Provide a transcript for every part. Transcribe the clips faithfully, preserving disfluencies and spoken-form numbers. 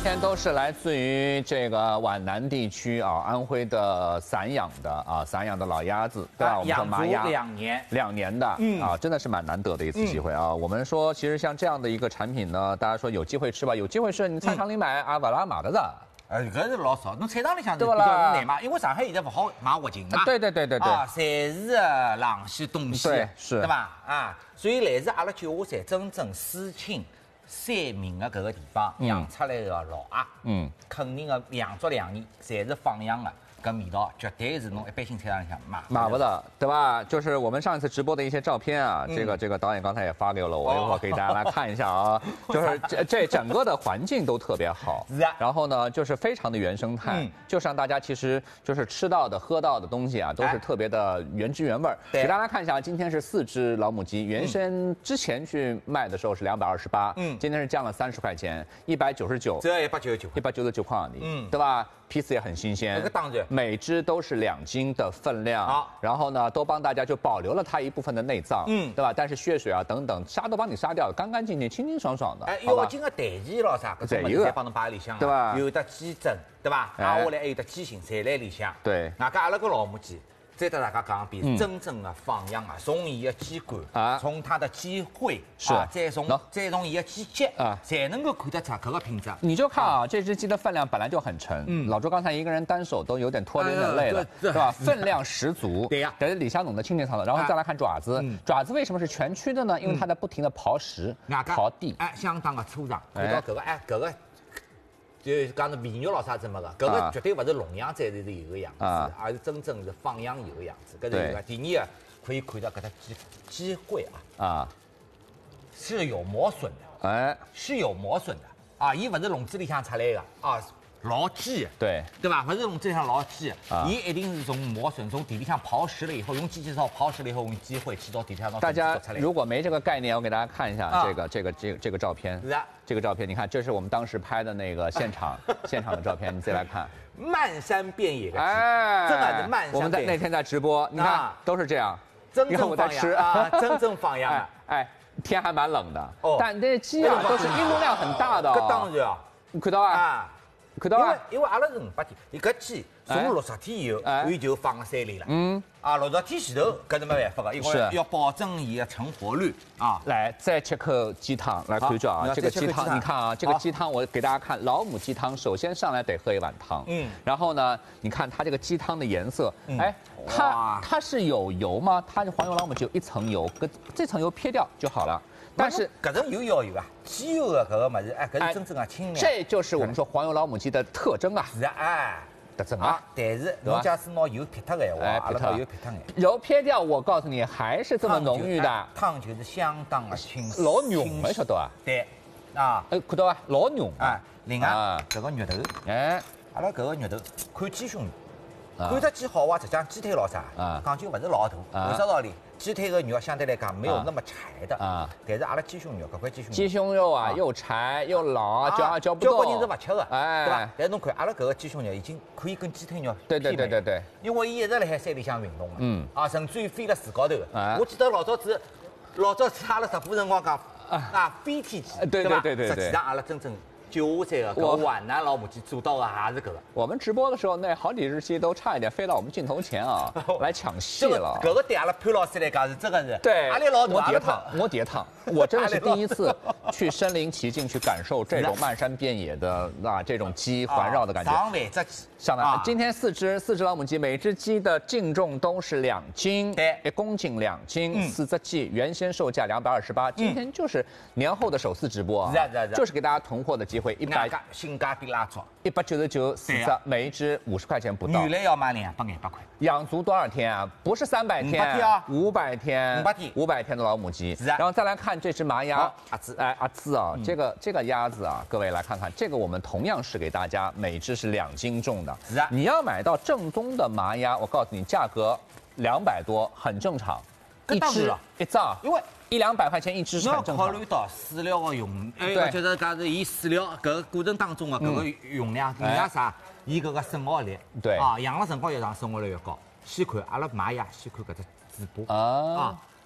天都是来自于这个皖南地区啊，安徽的散养的啊，散养的老鸭子，对吧？我们说麻鸭， 两年， 两年的，嗯啊，真的是蛮难得的一次机会啊。我们说，其实像这样的一个产品呢，大家说有机会吃吧，有机会吃，你菜场里买啊，不拉买的的。 呃，搿是老少，侬菜场里向是比较难买，因为上海现在不好买活禽嘛。 对对对对对。 啊，侪是冷鲜冻鲜， 对是， 对吧？啊，所以来自阿拉九华山真正私亲山民的搿个地方养出来的老鸭，嗯，肯定的养足两年，侪是放养的。 搿味道绝对是侬一般性菜场里向买买不到，对吧？就是我们上一次直播的一些照片啊，嗯、这个这个导演刚才也发给了我，一会儿给大家来看一下啊。就是这这整个的环境都特别好， 是啊。 然后呢，就是非常的原生态，嗯、就是让大家其实就是吃到的、喝到的东西啊，都是特别的原汁原味儿。给大家看一下，今天是四只老母鸡，原先之前去卖的时候是两百二十八，嗯，今天是降了三十块钱，一百九十九， 只要一百九十九， 一百九十九块而已，嗯，对吧？ 批次也很新鲜， 这个当然， 每只都是两斤的分量。好，然后呢，都帮大家就保留了它一部分的内脏，嗯，对吧？但是血水啊等等，杀都帮你杀掉，干干净净、清清爽爽的。 哎，要紧的蛋鸡咯啥，搿种物事侪帮侬摆里向， 对吧？ 有的鸡胗，对吧？挨下来还有的鸡心，侪来里向。 对， 外加阿拉个老母鸡。 再跟大家讲一遍，真正的放养啊，从伊的鸡冠啊，从它的鸡喙是， 再从再从伊的鸡脚啊，才能够看得出搿个品质。 你就看啊，这只鸡的分量本来就很沉，嗯，老周刚才一个人单手都有点拖得有点累了，对吧？分量十足，对呀。但是李湘总的清清爽爽，然后再来看爪子，爪子为什么是全区的呢？因为它在不停的刨食、刨地， 哎，相当的粗壮。看到搿个哎，搿个。 就讲是肥肉咯啥子么个，搿个绝对勿是笼养在里头有个样子，而是真正是放养有个样子。搿是一个。第二个可以看到搿只鸡鸡喙啊，啊，是有磨损的，哎，是有磨损的啊，伊勿是笼子里向出来的啊。 老鸡， 对对吧？不是笼子里向老鸡，伊一定是从磨损，从地里向刨食了以后，用机器烧刨食了以后，用机会去到地里向。 大家如果没这个概念，我给大家看一下这个这个这个这个照片。是啊，这个照片，你看，这是我们当时拍的那个现场现场的照片，你再来看。 漫山遍野的鸡，哎，真的是漫山遍野。 我们在那天在直播，你看都是这样， 真正放养啊，真正放养。 哎，天还蛮冷的，但这鸡啊都是运动量很大的。 搿当然啊， 你看到啊？ 看到啊，因为阿拉是五百天，伊搿鸡从六十天以后，伊就放了山里了。嗯，啊，六十天前头搿是没办法个，因为要保证伊的成活率啊。 来，再吃口鸡汤，来看着啊，这个鸡汤，你看啊，这个鸡汤我给大家看，老母鸡汤，首先上来得喝一碗汤，嗯，然后呢，你看它这个鸡汤的颜色，哎，它它是有油吗？它黄油老母鸡有一层油，跟这层油撇掉就好了。 但是搿种油要有啊，鸡油的搿个物事，哎，搿是真正的清凉。 这就是我们说黄油老母鸡的特征啊。 是啊，哎， 特征啊。 但是侬假使拿油撇脱个闲话，阿拉把油撇脱眼， 油撇掉，我告诉你还是这么浓郁的。 汤就是相当的清， 老浓的，晓得吧？ 对，啊， 哎，看到吧？老浓啊。另外，搿个肉头，哎，阿拉搿个肉头看鸡胸肉，看着鸡好哇，实际上鸡腿老啥，讲究勿是老大，为啥道理？ 鸡腿的肉相对来讲没有那么柴的啊，但是阿拉鸡胸肉，搿块鸡胸肉， 鸡胸肉啊，又柴又老，嚼嚼不动。 交关人是勿吃的，哎，对吧？但是侬看阿拉搿个鸡胸肉已经可以跟鸡腿肉对对对对对， 因为伊一直辣海山里向运动的，嗯，啊，甚至于飞辣树高头的。我记得老早子，老早子阿拉直播辰光讲啊，飞天鸡， 对对对对对， 实际上阿拉真正。 九华山的搿皖南老母鸡做到的还是搿个。 我们直播的时候，那好几只鸡都差一点飞到我们镜头前啊，来抢戏了。 搿个对阿拉潘老师来讲是真的是， 对， 阿里老摸碟烫，摸碟烫。我真的是第一次去身临其境去感受这种漫山遍野的啊这种鸡环绕的感觉。 上万只鸡， 上来，今天四只四只老母鸡，每只鸡的净重都是两斤， 对， 一公斤两斤。四只鸡原先售价两百二十八，今天就是年后的首次直播啊， 是是是， 就是给大家囤货的机会，一百。 性价比拉足， 一百九十九四只，每一只五十块钱不到。 原来要卖两百眼八块。 养足多少天啊？不是三百天，五百天， 五百天， 五百天的老母鸡。 是啊。 然后再来看这只麻鸭， 阿兹， 哎，阿兹啊，这个这个鸭子啊，各位来看看，这个我们同样是给大家每只是两斤重的。 是啊。 你要买到正宗的麻鸭，我告诉你，价格两百多，很正常。一只一张， 因为。 一两百块钱一只是很正常。 考虑到饲料的用，哎，就是讲是伊饲料搿个过程当中的搿个用量，用量啥？伊搿个生活率， 对啊，养了辰光越长，生活率越高。先看阿拉麻鸭，先看搿只嘴巴啊，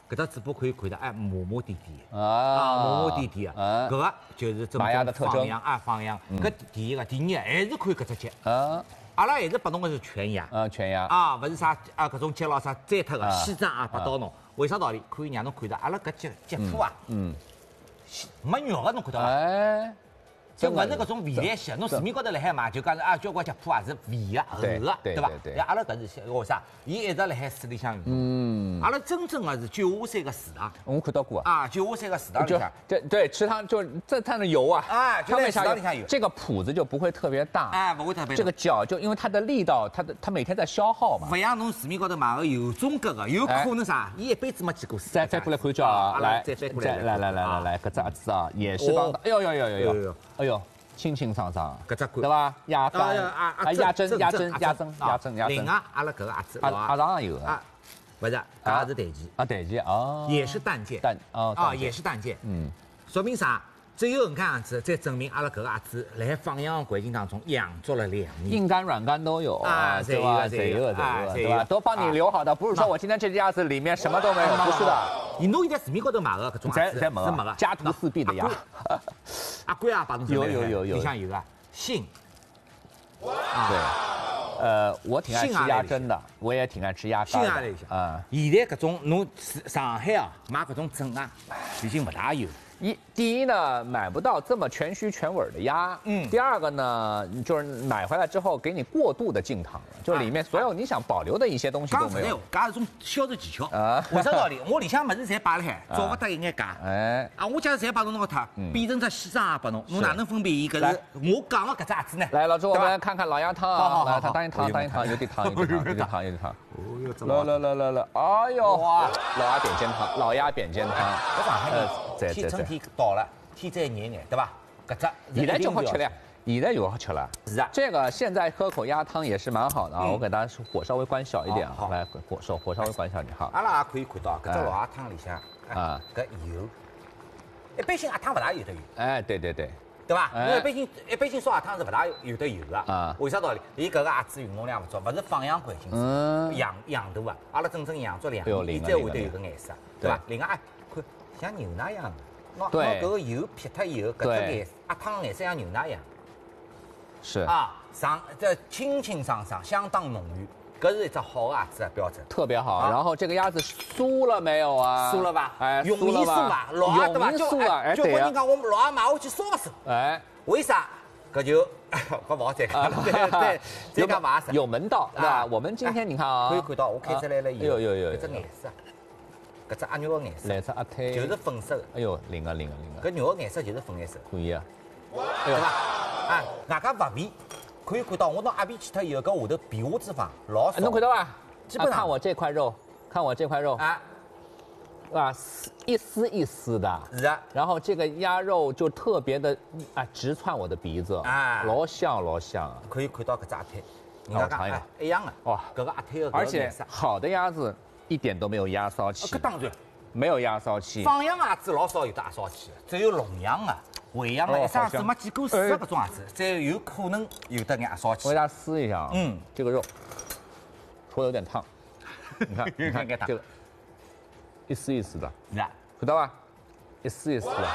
搿只嘴巴可以看到，哎，磨磨点点啊，磨磨点点啊，搿个就是正宗放羊啊，放羊。搿第一个，第二还是看搿只脚啊。阿拉还是拨侬个是全羊， 啊，全羊啊，勿是啥啊，搿种脚咾啥摘脱个西装啊，拨到侬。为啥道理？可以让侬看到阿拉搿脚脚蹼啊，嗯，没肉个侬看到伐？哎。就勿是搿种肥来些，侬市面高头辣海买，就讲是啊，交关脚蹼也是肥个、厚个，对伐？对。阿拉搿是为啥？伊一直辣海水里向游。嗯。阿拉真正个是九华山个池塘。 我看到过啊。啊，九华山个池塘里向。 对对，池塘就在它那游啊。 啊，就在池塘里向游。 这个蹼子就不会特别大。 哎，不会特别大。 这个脚就因为它的力道，它的它每天在消耗嘛。 勿像侬市面高头买个有种格个，有可能啥？伊一辈子没见过水。 再翻过来看脚啊，来， 再翻过来， 来来来来来，搿只鸭子啊，也是帮。哎呦呦呦呦呦，哎呦。清清爽爽， 搿只对伐？鸭肝啊啊，鸭胗鸭胗鸭胗鸭胗鸭胗。 另外，阿拉搿个鸭子， 鸭鸭上有啊，勿是，搿也是蛋鸡啊，蛋鸡哦， 也是蛋件， 蛋哦啊，也是蛋件，嗯，说明啥？只有搿能样子，才证明阿拉搿个鸭子辣海放养环境当中养足了两年， 硬肝软肝都有啊， 对吧？ 侪有， 对吧？都帮你留好的，不是说我今天这只鸭子里面什么都没有，不是的。 你侬现在市面高头买个搿种鸭子是没个， 家徒四壁的鸭。 阿贵啊，把侬有有有有， 里向有个杏。 对，呃，我挺爱吃鸭胗的，我也挺爱吃鸭肝的。 啊，现在搿种侬上海啊买搿种整鸭，已经勿大有。 一第一呢，买不到这么全须全尾的鸭。嗯。第二个呢，就是买回来之后给你过度的进糖了，就里面所有你想保留的一些东西都没有。 搿是种销售技巧啊。为啥道理？我里向物事侪摆辣海，找勿得一眼假。哎。啊，我假如侪把侬弄脱，变成只西装鸭拨侬，侬哪能分辨伊搿是我讲的搿只鸭子呢？ 来，老师，我们看看老鸭汤啊。来，它当一汤，当一汤，有点汤，有点汤，有点汤，有点汤。来来来来来，哎呦！哇，老鸭扁尖汤，老鸭扁尖汤。 搿上海人天春天到了。天再热眼，对吧？搿只现在就好吃了，现在就好吃了。 是啊， 这个现在喝口鸭汤也是蛮好的啊。我给大家火稍微关小一点啊，来火手火稍微关小点哈。 阿拉也可以看到，搿只老鸭汤里向啊，搿油，一般性鸭汤勿大有得油。 哎，对对对， 对吧？因为一般性一般性烧鸭汤是勿大有得油的啊。为啥道理？伊搿个鸭子运动量勿足，勿是放养环境嗯，养养大啊。阿拉真正养足两年，伊才会得有个颜色，对吧？另外哎，看像牛奶一样的。拿拿搿个油撇脱以后，搿只颜鸭汤颜色像牛奶一样， 是啊，上这清清爽爽，相当浓郁，搿是一只好鸭子的标准， 特别好。然后这个鸭子酥了没有啊？ 酥了吧？ 哎， 容易酥吧？老鸭对吧？ 酥啊！哎， 就跟人讲，我们老鸭买回去酥不酥？哎，为啥？搿就搿勿好再讲了，对对，再讲勿合适。 有门道，对吧？我们今天你看啊， 可以看到我开出来了以后， 有有有搿只颜色。搿只鸭肉的颜色， 蓝色鸭腿就是粉色的。 哎呦，灵个灵个灵个！ 搿肉的颜色就是粉颜色， 可以啊。 对吧？啊，外加白皮，可以看到我拿鸭皮去脱以后，搿下头皮下脂肪老少。 侬看到伐？ 基本上看我这块肉，看我这块肉啊，啊，一丝一丝的。 是啊。 然后这个鸭肉就特别的啊，直窜我的鼻子，啊，老香老香。 可以看到搿只鸭腿，人家讲一样的。哇，搿个鸭腿的， 而且好的鸭子。一点都没有压骚气， 搿当然没有压骚气。 放养鸭子老少有得压骚气，只有笼养的、喂养的，一生子没见过水的搿种鸭子，才有可能有得压骚气。 我给大家撕一下啊，嗯，这个肉搓的有点烫，你看，你看这个一丝一丝的，看到吧？一丝一丝的，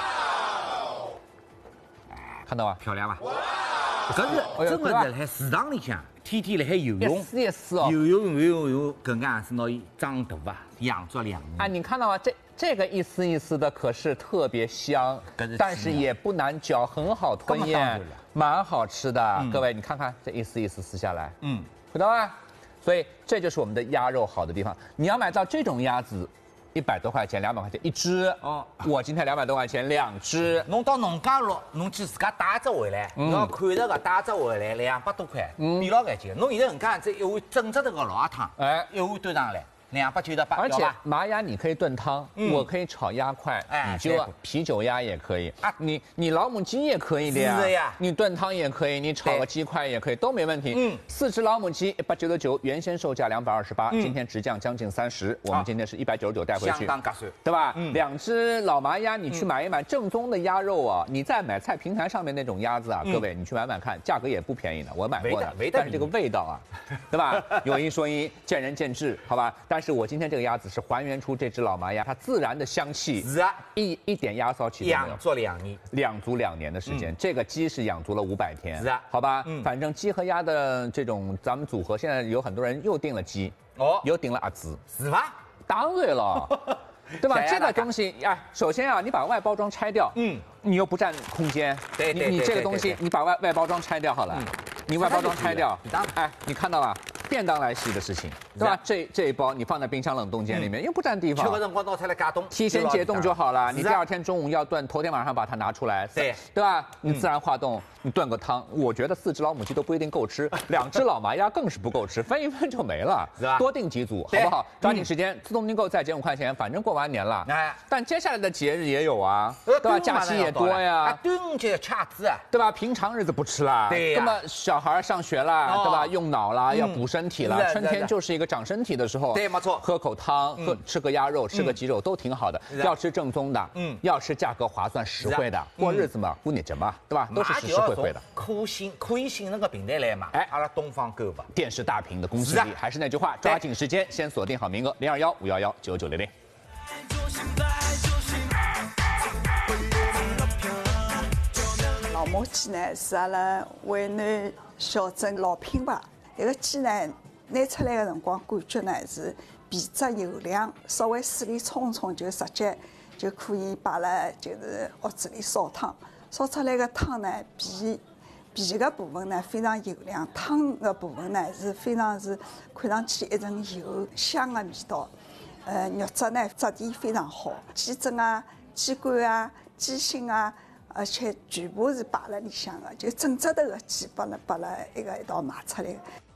看到吧？ 漂亮吧？搿是真的是辣海市场里向。天天辣海游泳， 一丝一丝哦， 游泳游泳游，搿个样子拿伊长大啊，养足两年。 啊，你看到吗？这这个一丝一丝的可是特别香，但是也不难嚼，很好吞咽，蛮好吃的。各位，你看看这一丝一丝撕下来，嗯，看到吗？所以这就是我们的鸭肉好的地方。你要买到这种鸭子。一百多块钱，两百块钱一只哦。我今天两百多块钱两只。 侬到农家乐，侬去自家带只回来，侬要看着个带只回来，两百多块，比老干净。侬现在能干这一碗整只头个老鸭汤，哎，一碗端上来。两百九十八， 而且麻鸭你可以炖汤，我可以炒鸭块，你就啤酒鸭也可以啊，你你老母鸡也可以的呀， 是呀， 你炖汤也可以，你炒个鸡块也可以，都没问题。嗯，四只老母鸡一百九十九，原先售价两百二十八，今天直降将近三十，我们今天是一百九十九带回去， 相当合算， 对吧？两只老麻鸭，你去买一买正宗的鸭肉啊，你在买菜平台上面那种鸭子啊，各位你去买买看，价格也不便宜的，我买过的，但是这个味道啊，对吧？有一说一，见仁见智，好吧？但是。 是我今天这个鸭子是还原出这只老麻鸭它自然的香气， 是啊， 一一点压骚气都没有。 养足两年， 养足两年的时间，嗯、这个鸡是养足了五百天， 是啊， 好吧，嗯，反正鸡和鸭的这种咱们组合，现在有很多人又订了鸡，哦，又订了鸭子， 是吗？ 当然了。对吧？这个东西，哎，首先啊，你把外包装拆掉，嗯，你又不占空间， 对对对， 你你这个东西，你把外外包装拆掉好了，你外包装拆掉，哎，你看到了，便当来袭的事情，对吧？这这一包你放在冰箱冷冻间里面，又不占地方， 吃个辰光拿出来解冻， 提前解冻就好了。你第二天中午要炖，头天晚上把它拿出来， 对对吧？你自然化冻，你炖个汤，我觉得四只老母鸡都不一定够吃，两只老麻鸭更是不够吃，分一分就没了， 是吧？ 多订几组，好不好？抓紧时间，自动订购再减五块钱，反正过完年了，哎，但接下来的节日也有啊，对吧？假期也多呀， 端午节掐子啊， 对吧？平常日子不吃啦， 对呀，那么小孩上学啦，对吧？用脑啦，要补身体了，春天就是一个长身体的时候， 对，没错， 喝口汤，喝吃个鸭肉，吃个鸡肉都挺好的，要吃正宗的，嗯，要吃价格划算、实惠的，过日子嘛，过年节嘛，对吧？都是实实惠惠的。 可信可以信任个平台来嘛，哎，阿拉东方购物电视大屏的公信力，还是那句话，抓紧时间，先锁定好名额，零二幺五幺幺九九零零。 老母鸡呢是阿拉淮南小镇老品牌，这个鸡呢拿出来的辰光感觉呢是皮质油亮，稍微水里冲冲就直接就可以摆了，就是锅子里烧汤，烧出来的汤呢皮皮个部分呢非常油亮，汤的部分呢是非常是看上去一层油香的味道。呃，肉质呢质地非常好，鸡胗啊、鸡冠啊、鸡心啊，而且全部是摆辣里向的，就整只头的鸡摆了摆了一个一道卖出来的。